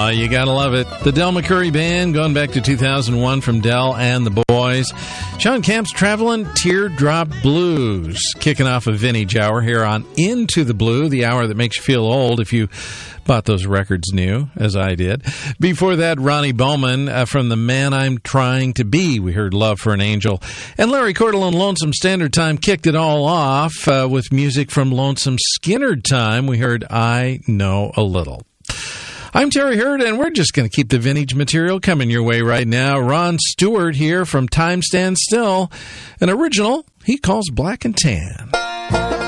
You gotta love it. The Del McCoury Band, going back to 2001 from Del and the Boys. Sean Camp's Travelin' Teardrop Blues, kicking off a vintage hour here on Into the Blue, the hour that makes you feel old if you bought those records new, as I did. Before that, Ronnie Bowman from The Man I'm Trying to Be. We heard Love for an Angel. And Larry Cordell and Lonesome Standard Time kicked it all off with music from Lonesome Skinnerd Time. We heard I Know a Little. I'm Terry Hurd, and we're just going to keep the vintage material coming your way right now. Ron Stewart here from Time Stands Still, an original he calls Black and Tan.